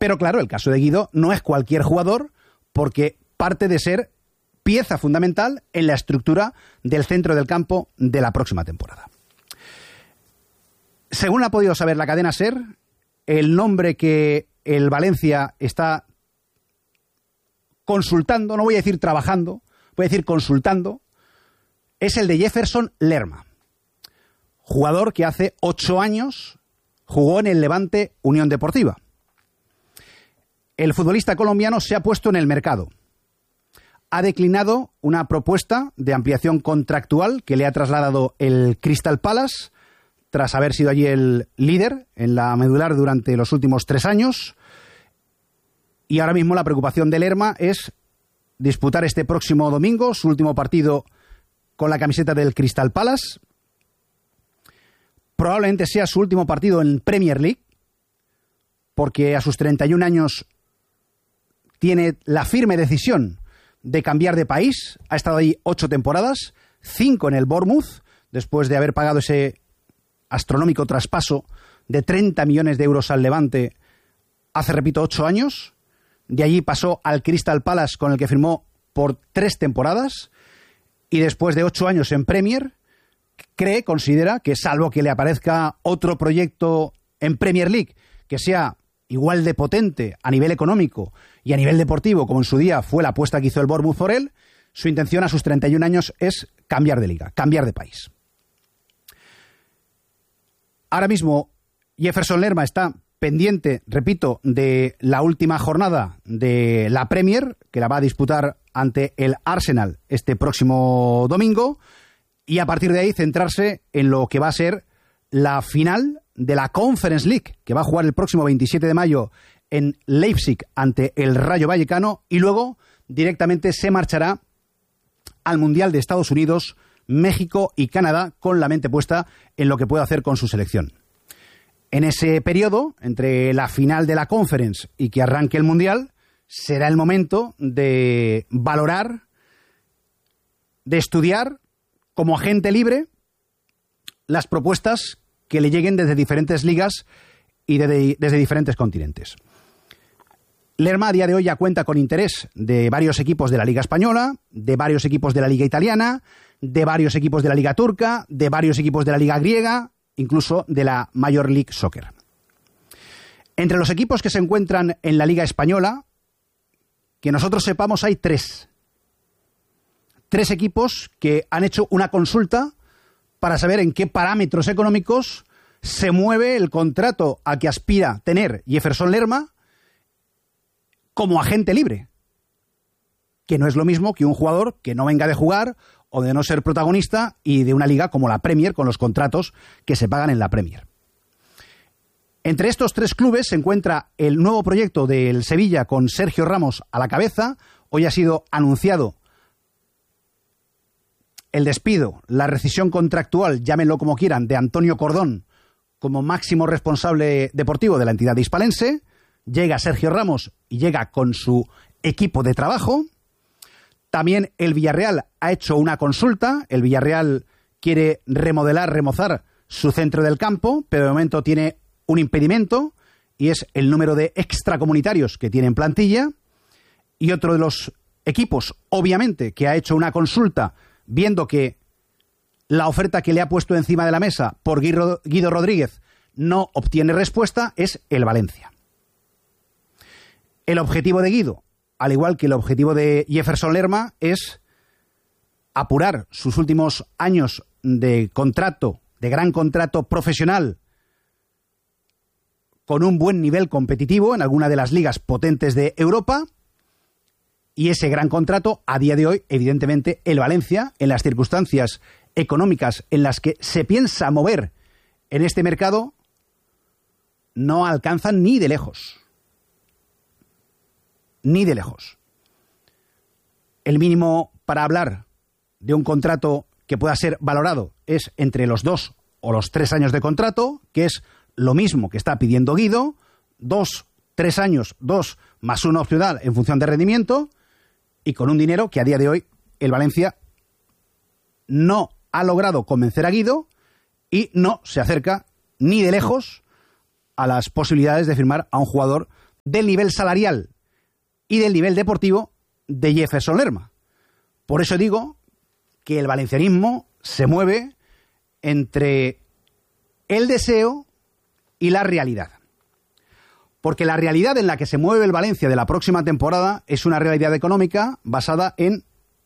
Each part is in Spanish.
Pero claro, el caso de Guido no es cualquier jugador, porque parte de ser pieza fundamental en la estructura del centro del campo de la próxima temporada. Según ha podido saber la cadena SER, el nombre que el Valencia está consultando, no voy a decir trabajando, voy a decir consultando, es el de Jefferson Lerma, jugador que hace 8 años jugó en el Levante Unión Deportiva. El futbolista colombiano se ha puesto en el mercado. Ha declinado una propuesta de ampliación contractual que le ha trasladado el Crystal Palace, tras haber sido allí el líder en la medular durante los últimos 3 años. Y ahora mismo la preocupación de Lerma es disputar este próximo domingo su último partido con la camiseta del Crystal Palace. Probablemente sea su último partido en Premier League, porque a sus 31 años tiene la firme decisión de cambiar de país. Ha estado ahí 8 temporadas, 5 en el Bournemouth, después de haber pagado ese astronómico traspaso de 30 millones de euros al Levante hace, repito, 8 años. De allí pasó al Crystal Palace, con el que firmó por 3 temporadas, y después de 8 años en Premier, considera que, salvo que le aparezca otro proyecto en Premier League que sea igual de potente a nivel económico y a nivel deportivo, como en su día fue la apuesta que hizo el Bournemouth por él, su intención a sus 31 años es cambiar de liga, cambiar de país. Ahora mismo Jefferson Lerma está pendiente, repito, de la última jornada de la Premier, que la va a disputar ante el Arsenal este próximo domingo, y a partir de ahí centrarse en lo que va a ser la final de la Conference League, que va a jugar el próximo 27 de mayo en Leipzig ante el Rayo Vallecano, y luego directamente se marchará al Mundial de Estados Unidos, México y Canadá, con la mente puesta en lo que puede hacer con su selección. En ese periodo, entre la final de la Conference y que arranque el Mundial, será el momento de valorar, de estudiar como agente libre las propuestas que le lleguen desde diferentes ligas y desde diferentes continentes. Lerma a día de hoy ya cuenta con interés de varios equipos de la Liga Española, de varios equipos de la Liga Italiana, de varios equipos de la Liga Turca, de varios equipos de la Liga Griega, incluso de la Major League Soccer. Entre los equipos que se encuentran en la Liga Española, que nosotros sepamos, hay 3. 3 equipos que han hecho una consulta para saber en qué parámetros económicos se mueve el contrato a que aspira tener Jefferson Lerma como agente libre, que no es lo mismo que un jugador que no venga de jugar o de no ser protagonista y de una liga como la Premier, con los contratos que se pagan en la Premier. Entre estos 3 clubes se encuentra el nuevo proyecto del Sevilla, con Sergio Ramos a la cabeza. Hoy ha sido anunciado el despido, la rescisión contractual, llámenlo como quieran, de Antonio Cordón como máximo responsable deportivo de la entidad hispalense. Llega Sergio Ramos y llega con su equipo de trabajo. También el Villarreal ha hecho una consulta. El Villarreal quiere remozar su centro del campo, pero de momento tiene un impedimento, y es el número de extracomunitarios que tiene en plantilla. Y otro de los equipos, obviamente, que ha hecho una consulta viendo que la oferta que le ha puesto encima de la mesa por Guido Rodríguez no obtiene respuesta, es el Valencia. El objetivo de Guido, al igual que el objetivo de Jefferson Lerma, es apurar sus últimos años de contrato, de gran contrato profesional, con un buen nivel competitivo en alguna de las ligas potentes de Europa. Y ese gran contrato, a día de hoy, evidentemente, el Valencia, en las circunstancias económicas en las que se piensa mover en este mercado, no alcanzan ni de lejos. Ni de lejos. El mínimo para hablar de un contrato que pueda ser valorado es entre los 2 o los 3 años de contrato, que es lo mismo que está pidiendo Guido. 2, 3 años, 2 más 1 opcional en función de rendimiento, y con un dinero que a día de hoy el Valencia no ha logrado convencer a Guido y no se acerca ni de lejos a las posibilidades de firmar a un jugador del nivel salarial y del nivel deportivo de Jefferson Lerma. Por eso digo que el valencianismo se mueve entre el deseo y la realidad. Porque la realidad en la que se mueve el Valencia de la próxima temporada es una realidad económica basada en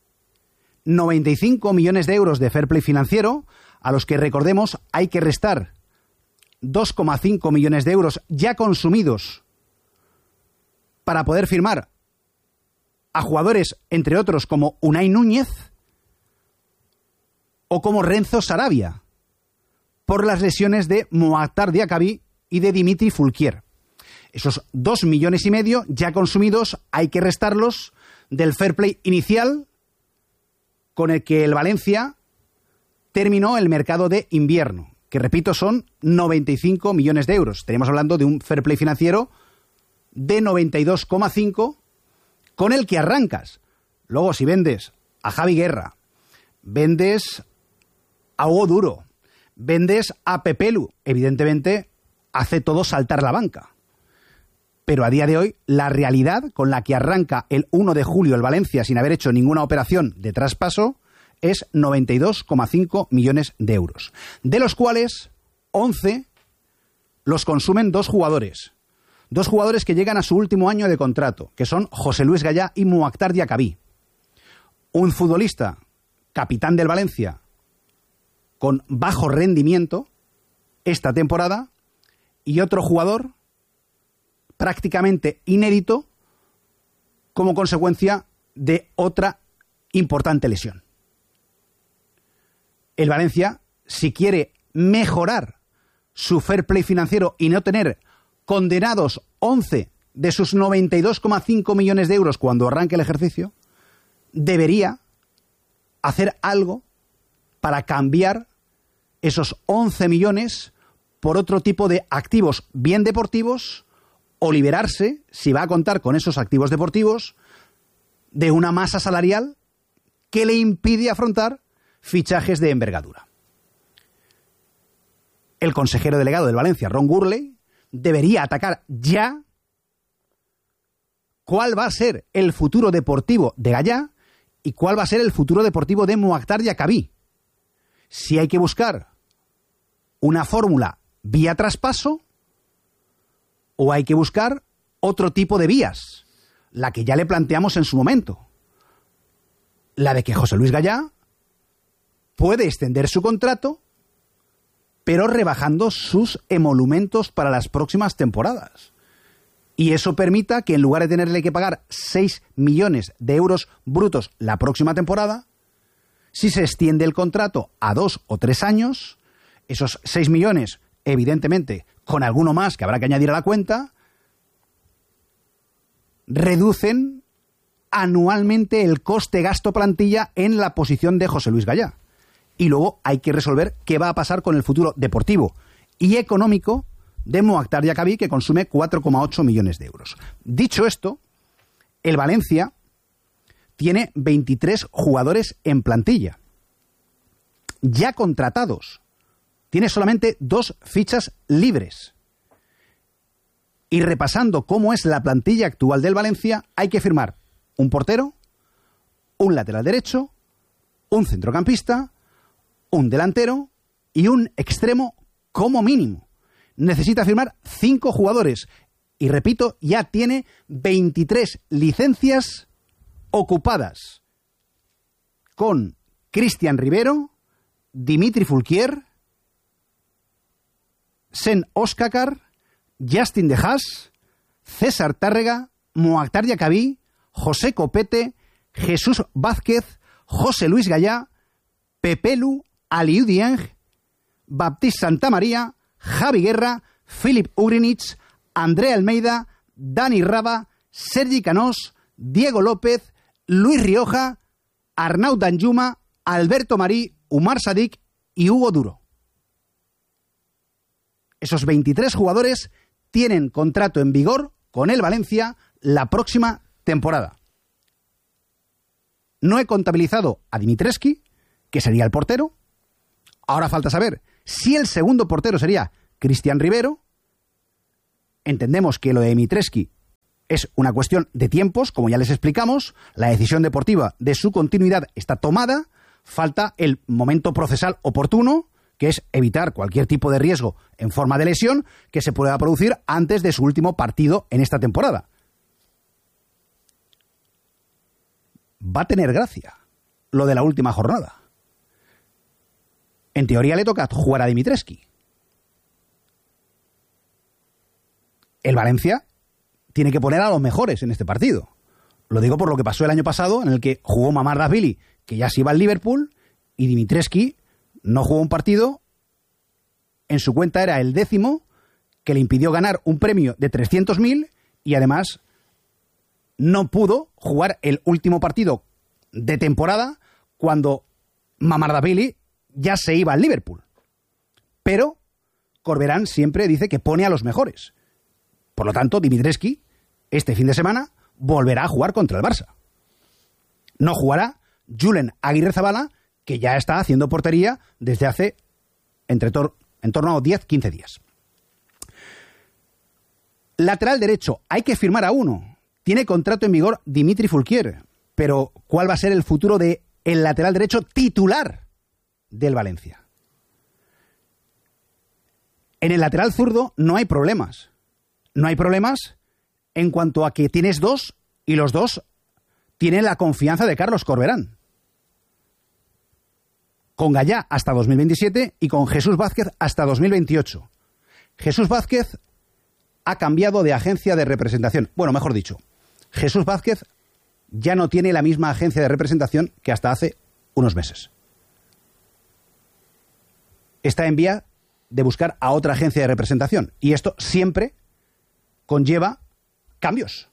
95 millones de euros de fair play financiero, a los que, recordemos, hay que restar 2,5 millones de euros ya consumidos para poder firmar a jugadores, entre otros, como Unai Núñez o como Renzo Sarabia, por las lesiones de Mokhtar Diakhaby y de Dimitri Foulquier. Esos 2,5 millones ya consumidos hay que restarlos del fair play inicial con el que el Valencia terminó el mercado de invierno, que repito son 95 millones de euros. Estaríamos hablando de un fair play financiero de 92,5 con el que arrancas. Luego, si vendes a Javi Guerra, vendes a Hugo Duro, vendes a Pepelu, evidentemente hace todo saltar la banca. Pero a día de hoy, la realidad con la que arranca el 1 de julio el Valencia sin haber hecho ninguna operación de traspaso es 92,5 millones de euros, de los cuales 11 los consumen dos jugadores que llegan a su último año de contrato, que son José Luis Gallá y Mokhtar Diakhaby. Un futbolista, capitán del Valencia, con bajo rendimiento esta temporada, y otro jugador prácticamente inédito como consecuencia de otra importante lesión. El Valencia, si quiere mejorar su fair play financiero y no tener condenados 11 de sus 92,5 millones de euros cuando arranque el ejercicio, debería hacer algo para cambiar esos 11 millones por otro tipo de activos bien deportivos, o liberarse, si va a contar con esos activos deportivos, de una masa salarial que le impide afrontar fichajes de envergadura. El consejero delegado del Valencia, Ron Gurley, debería atacar ya cuál va a ser el futuro deportivo de Gallá y cuál va a ser el futuro deportivo de Mokhtar Diakhaby. Si hay que buscar una fórmula vía traspaso o hay que buscar otro tipo de vías, la que ya le planteamos en su momento, la de que José Luis Gallá puede extender su contrato, pero rebajando sus emolumentos para las próximas temporadas. Y eso permita que, en lugar de tenerle que pagar 6 millones de euros brutos la próxima temporada, si se extiende el contrato a 2 o 3 años, esos 6 millones, evidentemente, con alguno más que habrá que añadir a la cuenta, reducen anualmente el coste-gasto plantilla en la posición de José Luis Gallá. Y luego hay que resolver qué va a pasar con el futuro deportivo y económico de Mokhtar Diakhaby, que consume 4,8 millones de euros. Dicho esto, el Valencia tiene 23 jugadores en plantilla, ya contratados. Tiene solamente 2 fichas libres. Y repasando cómo es la plantilla actual del Valencia, hay que firmar un portero, un lateral derecho, un centrocampista, un delantero y un extremo como mínimo. Necesita firmar 5 jugadores. Y repito, ya tiene 23 licencias ocupadas con Cristian Rivero, Dimitri Foulquier, Sen Oskakar, Justin De Haas, César Tárrega, Mokhtar Diakhaby, José Copete, Jesús Vázquez, José Luis Gallá, Pepelu, Aliou Dieng, Baptiste Santamaría, Javi Guerra, Filip Ugrinic, André Almeida, Dani Raba, Sergi Canós, Diego López, Luis Rioja, Arnaud Danjuma, Alberto Marí, Umar Sadik y Hugo Duro. Esos 23 jugadores tienen contrato en vigor con el Valencia la próxima temporada. No he contabilizado a Dimitrescu, que sería el portero. Ahora falta saber si el segundo portero sería Cristian Rivero. Entendemos que lo de Dimitrescu Es una cuestión de tiempos, como ya les explicamos. La decisión deportiva de su continuidad está tomada. Falta el momento procesal oportuno, que es evitar cualquier tipo de riesgo en forma de lesión que se pueda producir antes de su último partido en esta temporada. Va a tener gracia lo de la última jornada. En teoría le toca jugar a Dimitrescu. El Valencia tiene que poner a los mejores en este partido. Lo digo por lo que pasó el año pasado, en el que jugó Mamardashvili, que ya se iba al Liverpool, y Dimitrescu no jugó un partido. En su cuenta era el 10º, que le impidió ganar un premio de 300.000 y además no pudo jugar el último partido de temporada cuando Mamardashvili ya se iba al Liverpool. Pero Corberán siempre dice que pone a los mejores. Por lo tanto, Dimitrescu este fin de semana volverá a jugar contra el Barça. No jugará Julen Aguirrezabala, que ya está haciendo portería desde hace en torno a 10-15 días. Lateral derecho, hay que firmar a uno. Tiene contrato en vigor Dimitri Fulquier, pero ¿cuál va a ser el futuro del lateral derecho titular del Valencia? En el lateral zurdo no hay problemas. No hay problemas en cuanto a que tienes dos y los dos tienen la confianza de Carlos Corberán. Con Gallá hasta 2027 y con Jesús Vázquez hasta 2028. Jesús Vázquez ha cambiado de agencia de representación. Bueno, mejor dicho, Jesús Vázquez ya no tiene la misma agencia de representación que hasta hace unos meses. Está en vía de buscar a otra agencia de representación. Y esto siempre conlleva cambios.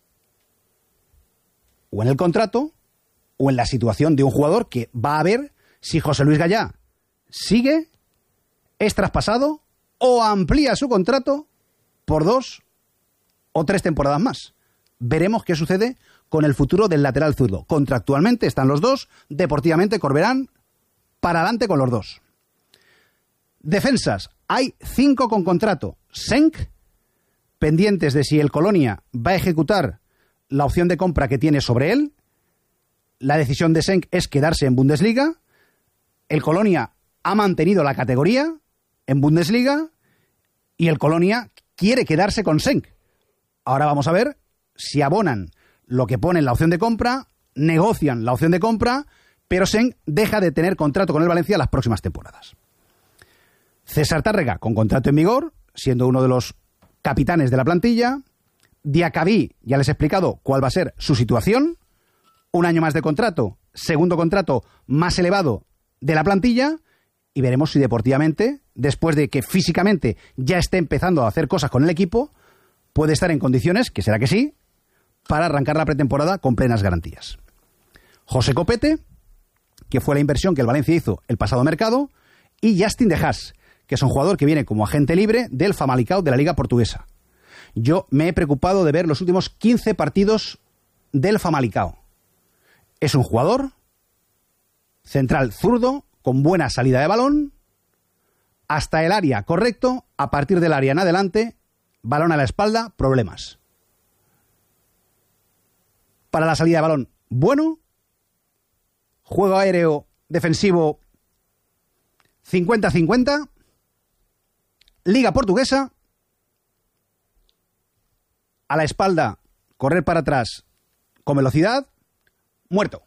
O en el contrato, o en la situación de un jugador que va a ver si José Luis Gallá sigue, es traspasado o amplía su contrato por 2 o 3 temporadas más. Veremos qué sucede con el futuro del lateral zurdo. Contractualmente están los dos, deportivamente Corberán para adelante con los dos. Defensas, hay 5 con contrato. Senk, pendientes de si el Colonia va a ejecutar la opción de compra que tiene sobre él. La decisión de Senk es quedarse en Bundesliga. El Colonia ha mantenido la categoría en Bundesliga y el Colonia quiere quedarse con Senk. Ahora vamos a ver si abonan lo que pone en la opción de compra, negocian la opción de compra, pero Senk deja de tener contrato con el Valencia las próximas temporadas. César Tárrega, con contrato en vigor, siendo uno de los capitanes de la plantilla. Diacabí, ya les he explicado cuál va a ser su situación. 1 año más de contrato, segundo contrato más elevado de la plantilla, y veremos si deportivamente, después de que físicamente ya esté empezando a hacer cosas con el equipo, puede estar en condiciones, que será que sí, para arrancar la pretemporada con plenas garantías. José Copete, que fue la inversión que el Valencia hizo el pasado mercado, y Justin De Haas, que es un jugador que viene como agente libre del Famalicão de la Liga Portuguesa. Yo me he preocupado de ver los últimos 15 partidos del Famalicão. Es un jugador central zurdo, con buena salida de balón, hasta el área correcto, a partir del área en adelante, balón a la espalda, problemas. Para la salida de balón, bueno, juego aéreo defensivo 50-50, Liga Portuguesa, a la espalda, correr para atrás con velocidad, muerto.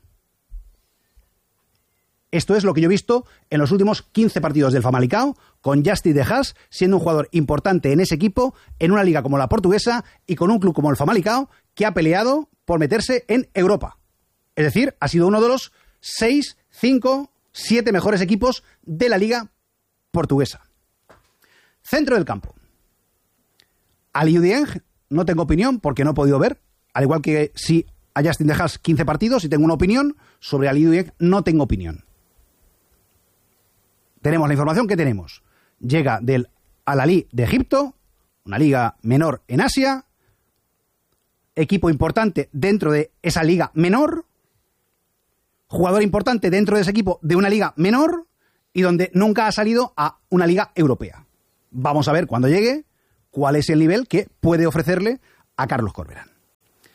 Esto es lo que yo he visto en los últimos 15 partidos del Famalicão, con Justin De Haas siendo un jugador importante en ese equipo, en una liga como la portuguesa y con un club como el Famalicão, que ha peleado por meterse en Europa. Es decir, ha sido uno de los 6, 5, 7 mejores equipos de la liga portuguesa. Centro del campo. Aliou Dieng, no tengo opinión porque no he podido ver, al igual que si a Justin De Haas 15 partidos y tengo una opinión, sobre Aliou Dieng no tengo opinión. Tenemos la información que tenemos. Llega del Al-Ahly de Egipto, una liga menor en Asia, equipo importante dentro de esa liga menor, jugador importante dentro de ese equipo de una liga menor y donde nunca ha salido a una liga europea. Vamos a ver cuando llegue cuál es el nivel que puede ofrecerle a Carlos Corberán.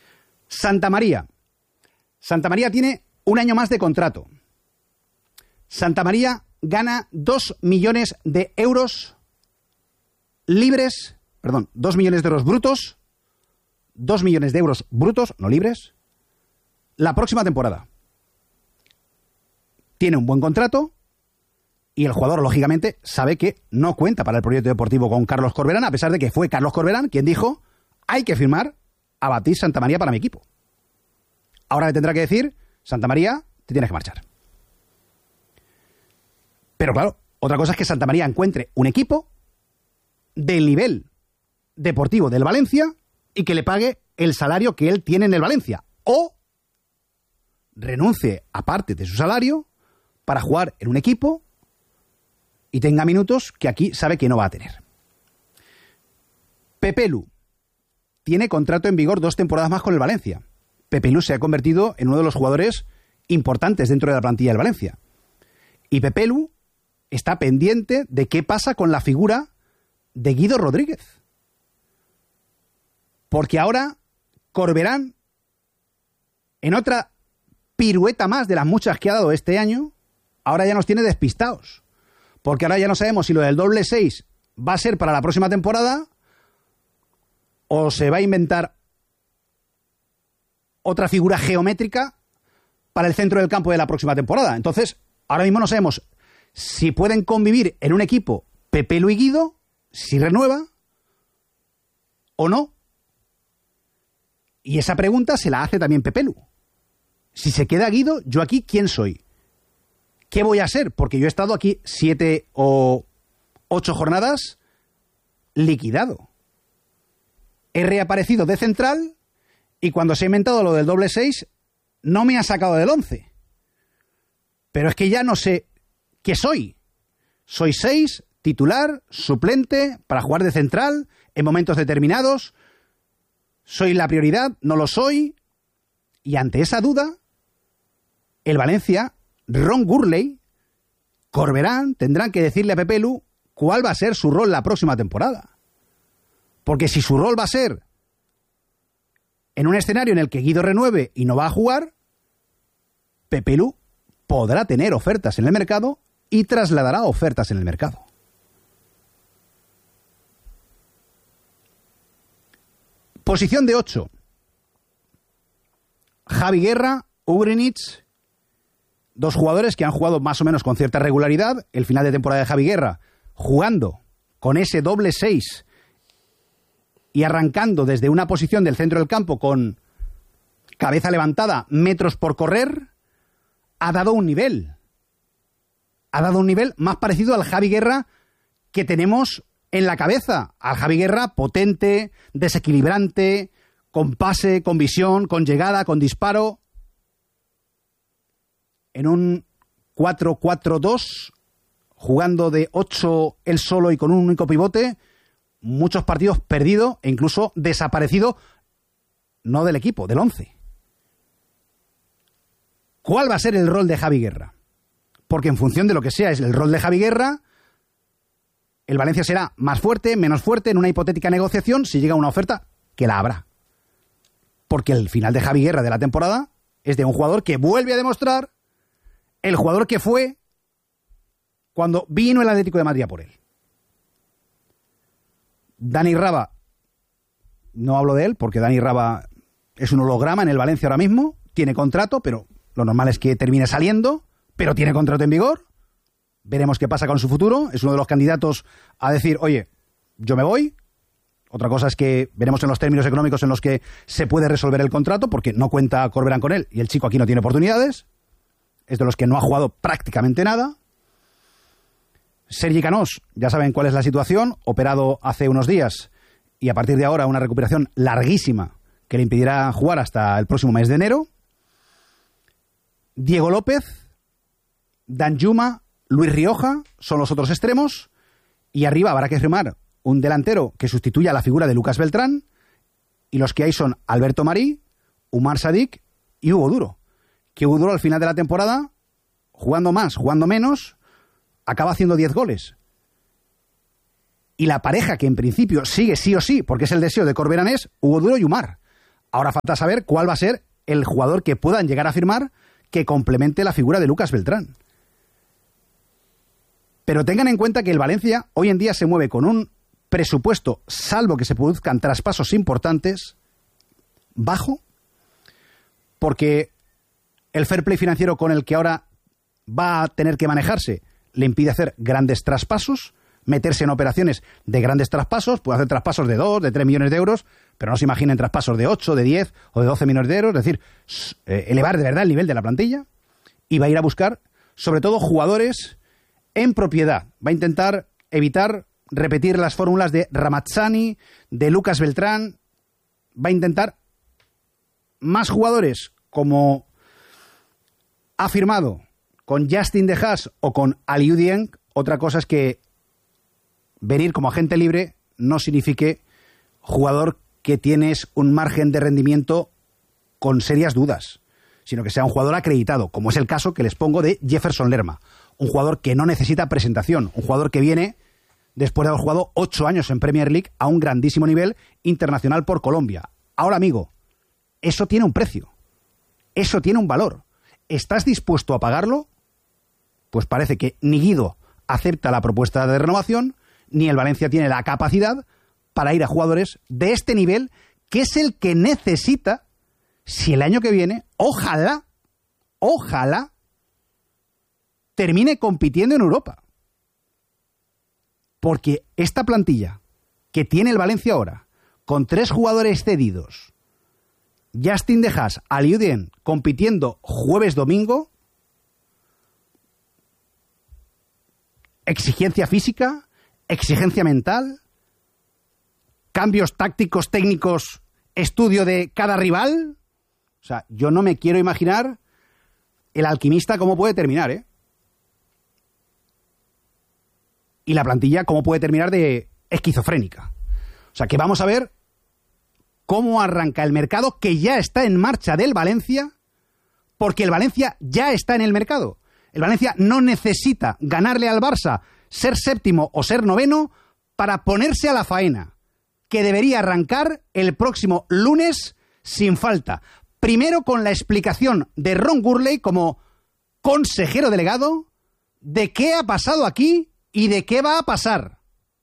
Santamaría. Santamaría tiene un año más de contrato. Santamaría gana 2 millones de euros libres, perdón, 2 millones de euros brutos, 2 millones de euros brutos, no libres, la próxima temporada. Tiene un buen contrato y el jugador, lógicamente, sabe que no cuenta para el proyecto deportivo con Carlos Corberán, a pesar de que fue Carlos Corberán quien dijo: hay que firmar a Baptiste Santamaría para mi equipo. Ahora le tendrá que decir: Santamaría, te tienes que marchar. Pero claro, otra cosa es que Santamaría encuentre un equipo del nivel deportivo del Valencia y que le pague el salario que él tiene en el Valencia. O renuncie a parte de su salario para jugar en un equipo y tenga minutos que aquí sabe que no va a tener. Pepe Lu tiene contrato en vigor 2 temporadas más con el Valencia. Pepe Lu se ha convertido en uno de los jugadores importantes dentro de la plantilla del Valencia. Y Pepe Lu está pendiente de qué pasa con la figura de Guido Rodríguez. Porque ahora Corberán, en otra pirueta más de las muchas que ha dado este año, ahora ya nos tiene despistados. Porque ahora ya no sabemos si lo del doble 6 va a ser para la próxima temporada o se va a inventar otra figura geométrica para el centro del campo de la próxima temporada. Entonces, ahora mismo no sabemos si pueden convivir en un equipo Pepe Lu y Guido, si renueva o no. Y esa pregunta se la hace también Pepe Lu. Si se queda Guido, ¿yo aquí quién soy? ¿Qué voy a ser? Porque yo he estado aquí 7 o 8 jornadas liquidado. He reaparecido de central y cuando se ha inventado lo del doble 6 no me ha sacado del 11. Pero es que ya no sé qué soy. Soy 6, titular, suplente, para jugar de central en momentos determinados. ¿Soy la prioridad? ¿No lo soy? Y ante esa duda, el Valencia, Ron Gurley, Corberán, tendrán que decirle a Pepe Lu cuál va a ser su rol la próxima temporada. Porque si su rol va a ser en un escenario en el que Guido renueve y no va a jugar, Pepe Lu podrá tener ofertas en el mercado y trasladará ofertas en el mercado. Posición de 8. Javi Guerra, Ugrinic, 2 jugadores que han jugado más o menos con cierta regularidad. El final de temporada de Javi Guerra, jugando con ese doble 6 y arrancando desde una posición del centro del campo con cabeza levantada, metros por correr, ha dado un nivel. Ha dado un nivel más parecido al Javi Guerra que tenemos en la cabeza. Al Javi Guerra potente, desequilibrante, con pase, con visión, con llegada, con disparo. En un 4-4-2, jugando de 8 él solo y con un único pivote, muchos partidos perdido e incluso desaparecido, no del equipo, del 11. ¿Cuál va a ser el rol de Javi Guerra? Porque en función de lo que sea es el rol de Javi Guerra, el Valencia será más fuerte, menos fuerte en una hipotética negociación si llega una oferta, que la habrá. Porque el final de Javi Guerra de la temporada es de un jugador que vuelve a demostrar el jugador que fue cuando vino el Atlético de Madrid a por él. Dani Raba, no hablo de él porque Dani Raba es un holograma en el Valencia ahora mismo, tiene contrato, pero lo normal es que termine saliendo, pero tiene contrato en vigor. Veremos qué pasa con su futuro. Es uno de los candidatos a decir, oye, yo me voy. Otra cosa es que veremos en los términos económicos en los que se puede resolver el contrato, porque no cuenta Corberán con él y el chico aquí no tiene oportunidades. Es de los que no ha jugado prácticamente nada. Sergi Canós, ya saben cuál es la situación, operado hace unos días y a partir de ahora una recuperación larguísima que le impedirá jugar hasta el próximo mes de enero. Diego López, Danjuma, Luis Rioja son los otros extremos y arriba habrá que firmar un delantero que sustituya a la figura de Lucas Beltrán y los que hay son Alberto Marí, Umar Sadik y Hugo Duro. Que Hugo Duro al final de la temporada, jugando más, jugando menos, acaba haciendo 10 goles. Y la pareja que en principio sigue sí o sí, porque es el deseo de Corberán, es Hugo Duro y Umar. Ahora falta saber cuál va a ser el jugador que puedan llegar a firmar que complemente la figura de Lucas Beltrán. Pero tengan en cuenta que el Valencia hoy en día se mueve con un presupuesto, salvo que se produzcan traspasos importantes, bajo, porque el fair play financiero con el que ahora va a tener que manejarse le impide hacer grandes traspasos, meterse en operaciones de grandes traspasos, puede hacer traspasos de 2, de 3 millones de euros, pero no se imaginen traspasos de 8, de 10 o de 12 millones de euros, es decir, elevar de verdad el nivel de la plantilla, y va a ir a buscar sobre todo jugadores en propiedad. Va a intentar evitar repetir las fórmulas de Ramazzani, de Lucas Beltrán, va a intentar más jugadores como ha firmado con Justin De Haas o con Aliou Dieng. Otra cosa es que venir como agente libre no signifique jugador que tienes un margen de rendimiento con serias dudas, sino que sea un jugador acreditado, como es el caso que les pongo de Jefferson Lerma, un jugador que no necesita presentación, un jugador que viene después de haber jugado 8 años en Premier League a un grandísimo nivel internacional por Colombia. Ahora, amigo, eso tiene un precio, eso tiene un valor. ¿Estás dispuesto a pagarlo? Pues parece que ni Guido acepta la propuesta de renovación, ni el Valencia tiene la capacidad para ir a jugadores de este nivel, que es el que necesita si el año que viene, ojalá, termine compitiendo en Europa. Porque esta plantilla que tiene el Valencia ahora, con 3 jugadores cedidos, Justin De Haas, Aliou Dieng, compitiendo jueves-domingo, exigencia física, exigencia mental, cambios tácticos, técnicos, estudio de cada rival. O sea, yo no me quiero imaginar el Alquimista cómo puede terminar, ¿eh? Y la plantilla cómo puede terminar de esquizofrénica. O sea, que vamos a ver cómo arranca el mercado que ya está en marcha del Valencia, porque el Valencia ya está en el mercado. El Valencia no necesita ganarle al Barça, ser séptimo o ser noveno para ponerse a la faena, que debería arrancar el próximo lunes sin falta. Primero con la explicación de Ron Gurley como consejero delegado de qué ha pasado aquí y de qué va a pasar.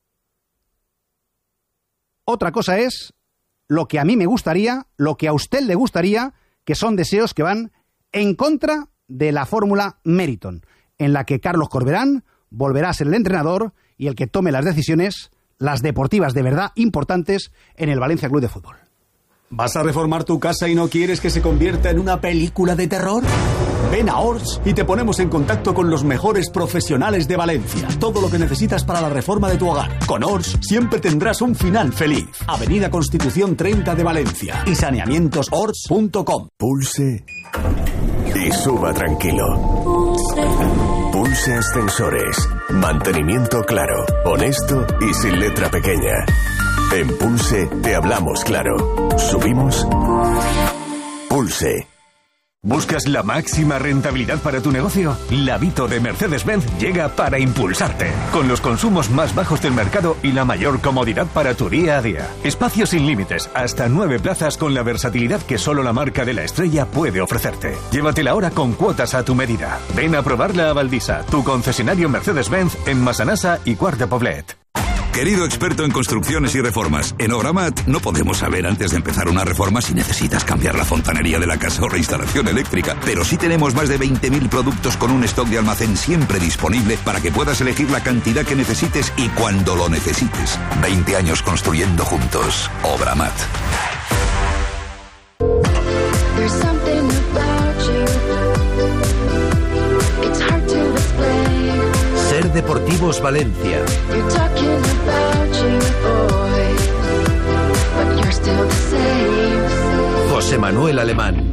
Otra cosa es lo que a mí me gustaría, lo que a usted le gustaría, que son deseos que van en contra de la fórmula Meriton, en la que Carlos Corberán volverá a ser el entrenador y el que tome las decisiones, las deportivas de verdad importantes, en el Valencia Club de Fútbol. ¿Vas a reformar tu casa y no quieres que se convierta en una película de terror? Ven a Ors y te ponemos en contacto con los mejores profesionales de Valencia. Todo lo que necesitas para la reforma de tu hogar. Con Ors siempre tendrás un final feliz. Avenida Constitución 30 de Valencia y saneamientosors.com. Pulse y suba tranquilo. Pulse Ascensores. Mantenimiento claro, honesto y sin letra pequeña. En Pulse te hablamos claro. Subimos. Pulse. ¿Buscas la máxima rentabilidad para tu negocio? La Vito de Mercedes-Benz llega para impulsarte, con los consumos más bajos del mercado y la mayor comodidad para tu día a día. Espacios sin límites, hasta 9 plazas con la versatilidad que solo la marca de la estrella puede ofrecerte. Llévatela ahora con cuotas a tu medida. Ven a probarla a Valdisa, tu concesionario Mercedes-Benz en Massanassa y Quart de Poblet. Querido experto en construcciones y reformas, en Obramat no podemos saber antes de empezar una reforma si necesitas cambiar la fontanería de la casa o reinstalación eléctrica, pero sí tenemos más de 20.000 productos con un stock de almacén siempre disponible para que puedas elegir la cantidad que necesites y cuando lo necesites. 20 años construyendo juntos. Obramat. Ser Deportivos Valencia. José Manuel Alemán.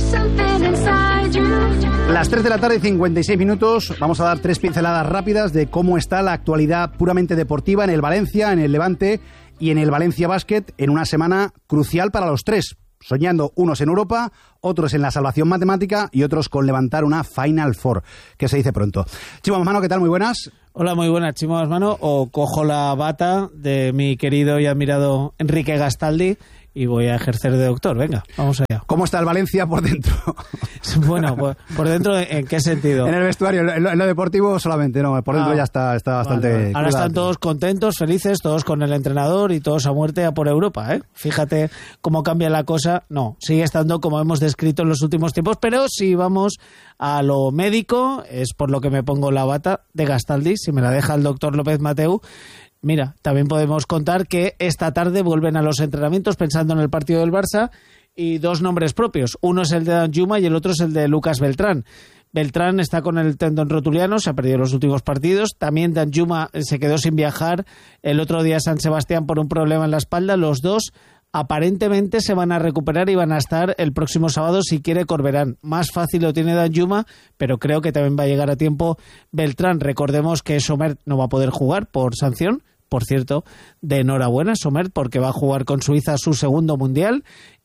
Las 3 de la tarde y 56 minutos. Vamos a dar 3 pinceladas rápidas de cómo está la actualidad puramente deportiva en el Valencia, en el Levante y en el Valencia Basket, en una semana crucial para los tres, soñando unos en Europa, otros en la salvación matemática y otros con levantar una Final Four, que se dice pronto. Chimo Masmano, ¿qué tal? Muy buenas. Hola, muy buenas, Chimo Masmano, o cojo la bata de mi querido y admirado Enrique Gastaldi y voy a ejercer de doctor. Venga, vamos allá. ¿Cómo está el Valencia por dentro? Bueno, ¿por dentro en qué sentido? En el vestuario, en lo deportivo solamente, no, por dentro ya está bastante... Vale. Ahora están todos contentos, felices, todos con el entrenador y todos a muerte a por Europa, ¿eh? Fíjate cómo cambia la cosa. No, sigue estando como hemos descrito en los últimos tiempos, pero si vamos a lo médico, es por lo que me pongo la bata de Gastaldi, si me la deja el doctor López Mateu. Mira, también podemos contar que esta tarde vuelven a los entrenamientos pensando en el partido del Barça y dos nombres propios. Uno es el de Danjuma y el otro es el de Lucas Beltrán. Beltrán está con el tendón rotuliano, se ha perdido los últimos partidos. También Danjuma se quedó sin viajar el otro día a San Sebastián por un problema en la espalda. Los dos aparentemente se van a recuperar y van a estar el próximo sábado si quiere Corberán. Más fácil lo tiene Danjuma, pero creo que también va a llegar a tiempo Beltrán. Recordemos que Sommer no va a poder jugar por sanción. Por cierto, de enhorabuena Sommer, porque va a jugar con Suiza su segundo mundial.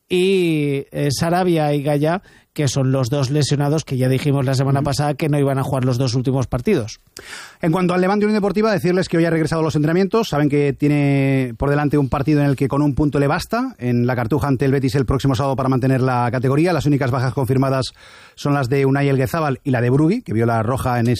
Y Sarabia y Gaya, que son los dos lesionados que ya dijimos la semana pasada que no iban a jugar los dos últimos partidos. En cuanto al Levante Unión Deportiva, decirles que hoy ha regresado a los entrenamientos. Saben que tiene por delante un partido en el que con un punto le basta, en la Cartuja ante el Betis el próximo sábado para mantener la categoría. Las únicas bajas confirmadas son las de Unai Elguezábal y la de Brugui, que vio la roja en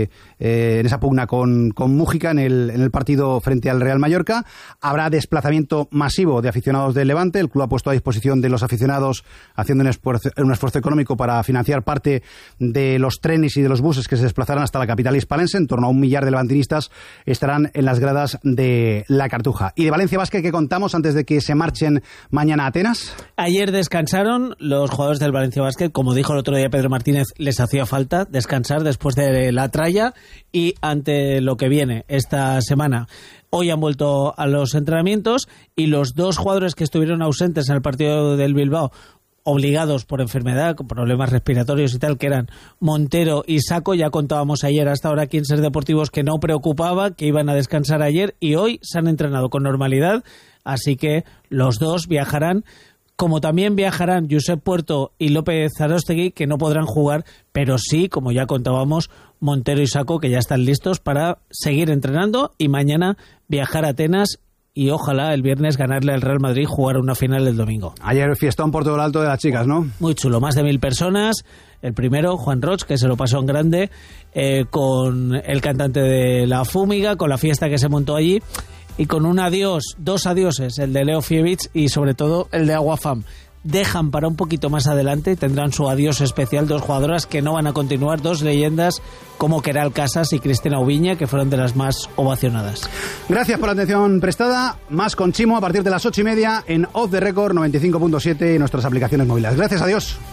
esa pugna con Mújica en el partido frente al Real Mallorca. Habrá desplazamiento masivo de aficionados del Levante. El club ha puesto a disposición de los aficionados haciendo un esfuerzo económico para financiar parte de los trenes y de los buses que se desplazarán hasta la capital hispalense. En torno a 1 millar de levantinistas estarán en las gradas de la Cartuja. ¿Y de Valencia Basket qué contamos antes de que se marchen mañana a Atenas? Ayer descansaron los jugadores del Valencia Basket. Como dijo el otro día Pedro Martínez, les hacía falta descansar después de la tralla y ante lo que viene esta semana. Hoy han vuelto a los entrenamientos y los dos jugadores que estuvieron ausentes en el partido del Bilbao, obligados por enfermedad, con problemas respiratorios y tal, que eran Montero y Saco, ya contábamos ayer hasta ahora aquí en Ser Deportivos que no preocupaba, que iban a descansar ayer y hoy se han entrenado con normalidad, así que los dos viajarán, como también viajarán Josep Puerto y López Zarostegui, que no podrán jugar, pero sí, como ya contábamos, Montero y Saco, que ya están listos para seguir entrenando y mañana viajar a Atenas y ojalá el viernes ganarle al Real Madrid y jugar una final el domingo. Ayer fiestón por todo el alto de las chicas, ¿no? Muy chulo, más de 1000 personas. El primero, Juan Roch, que se lo pasó en grande, con el cantante de La Fúmiga, con la fiesta que se montó allí, y con dos adioses, el de Leo Fievich y sobre todo el de Aguafam. Dejan para un poquito más adelante, tendrán su adiós especial, dos jugadoras que no van a continuar, dos leyendas como Queral Casas y Cristina Ubiña, que fueron de las más ovacionadas. Gracias por la atención prestada. Más con Chimo a partir de las 8:30 en Off the Record 95.7 y nuestras aplicaciones móviles. Gracias, adiós.